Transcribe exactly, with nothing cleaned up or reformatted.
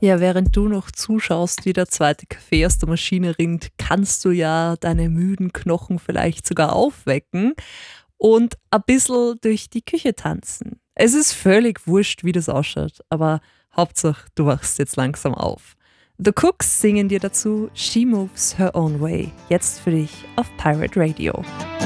Ja, während du noch zuschaust, wie der zweite Kaffee aus der Maschine rinnt, kannst du ja deine müden Knochen vielleicht sogar aufwecken und ein bisschen durch die Küche tanzen. Es ist völlig wurscht, wie das ausschaut, aber Hauptsache, du wachst jetzt langsam auf. The Cooks singen dir dazu She Moves Her Own Way. Jetzt für dich auf Pirate Radio.